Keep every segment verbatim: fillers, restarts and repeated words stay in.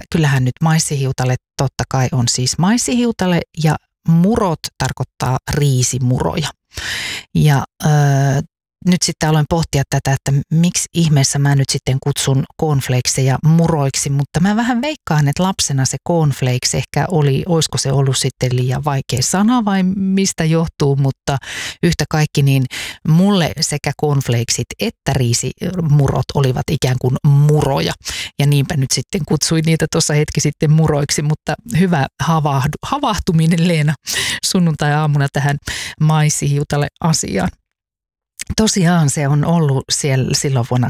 kyllähän nyt maissihiutale totta kai on siis maissihiutale ja murot tarkoittaa riisimuroja. Ja öö, nyt sitten aloin pohtia tätä, että miksi ihmeessä mä nyt sitten kutsun cornflakeseja muroiksi, mutta mä vähän veikkaan, että lapsena se cornflakes ehkä oli, olisiko se ollut sitten liian vaikea sana vai mistä johtuu, mutta yhtä kaikki niin mulle sekä cornflakesit että riisimurot olivat ikään kuin muroja ja niinpä nyt sitten kutsuin niitä tuossa hetki sitten muroiksi, mutta hyvä havahdu, havahtuminen Leena sunnuntai-aamuna tähän maissihiutale asiaan. Tosiaan se on ollut siellä silloin vuonna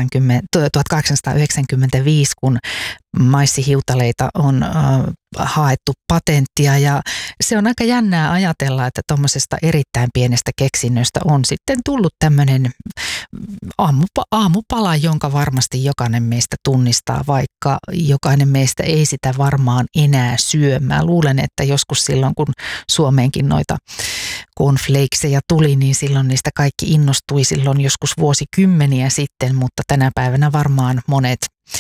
tuhatkahdeksansataayhdeksänkymmentäviisi, kun maissihiutaleita on äh, haettu patenttia ja se on aika jännää ajatella, että tuommoisesta erittäin pienestä keksinnöstä on sitten tullut tämmöinen aamupa- aamupala, jonka varmasti jokainen meistä tunnistaa, vaikka jokainen meistä ei sitä varmaan enää syö. Mä luulen, että joskus silloin, kun Suomeenkin noita cornflakeseja tuli, niin silloin niistä kaikki innostui silloin joskus vuosikymmeniä sitten, mutta tänä päivänä varmaan monet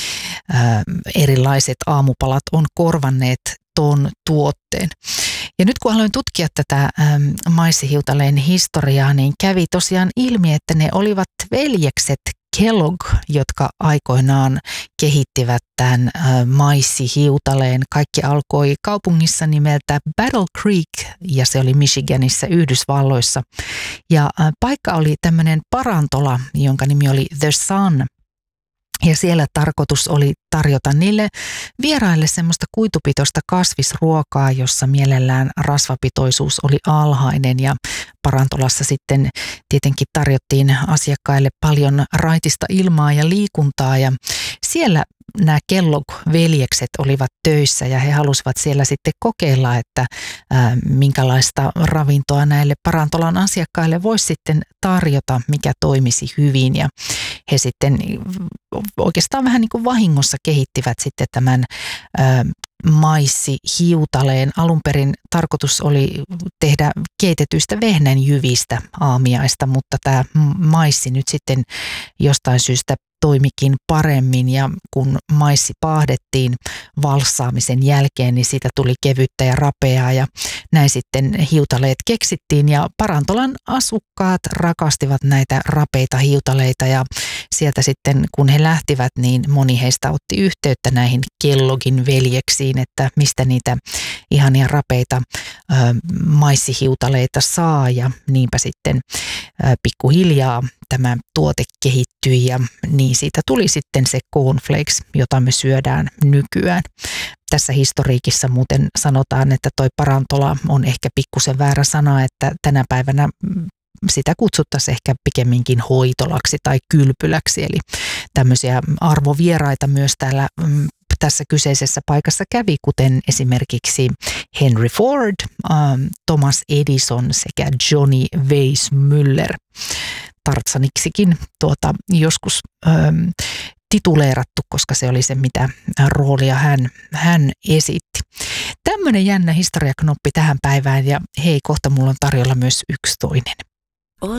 ää, erilaiset aamupalat on korvanneet ton tuotteen. Ja nyt kun aloin tutkia tätä äm, maissihiutaleen historiaa, niin kävi tosiaan ilmi, että ne olivat veljekset Kellogg, jotka aikoinaan kehittivät tämän ä, maissihiutaleen. Kaikki alkoi kaupungissa nimeltä Battle Creek ja se oli Michiganissa Yhdysvalloissa. Ja ä, paikka oli tämmöinen parantola, jonka nimi oli The Sun. Ja siellä tarkoitus oli tarjota niille vieraille semmoista kuitupitoista kasvisruokaa, jossa mielellään rasvapitoisuus oli alhainen ja parantolassa sitten tietenkin tarjottiin asiakkaille paljon raitista ilmaa ja liikuntaa ja siellä nämä Kellogg-veljekset olivat töissä ja he halusivat siellä sitten kokeilla, että ää, minkälaista ravintoa näille parantolan asiakkaille voisi sitten tarjota, mikä toimisi hyvin ja he sitten oikeastaan vähän niin kuin vahingossa kehittivät sitten tämän ää, maissihiutaleen. Alun perin tarkoitus oli tehdä keitetyistä vehnänjyvistä aamiaista, mutta tämä maissi nyt sitten jostain syystä toimikin paremmin ja kun maissi paahdettiin valssaamisen jälkeen, niin siitä tuli kevyttä ja rapeaa ja näin sitten hiutaleet keksittiin ja parantolan asukkaat rakastivat näitä rapeita hiutaleita ja sieltä sitten kun he lähtivät, niin moni heistä otti yhteyttä näihin Kelloggin veljeksiin, että mistä niitä ihania rapeita ö, maissihiutaleita saa ja niinpä sitten ö, pikkuhiljaa tämä tuote kehittyi ja niin siitä tuli sitten se cornflakes, jota me syödään nykyään. Tässä historiikissa muuten sanotaan, että toi parantola on ehkä pikkusen väärä sana, että tänä päivänä sitä kutsuttaisiin ehkä pikemminkin hoitolaksi tai kylpyläksi, eli tämmöisiä arvovieraita myös täällä tässä kyseisessä paikassa kävi, kuten esimerkiksi Henry Ford, Thomas Edison sekä Johnny Weissmuller. Tartsaniksikin tuota, joskus ähm, tituleerattu, koska se oli se, mitä roolia hän, hän esitti. Tämmöinen jännä historiaknoppi tähän päivään ja hei, kohta mulla on tarjolla myös yksi toinen.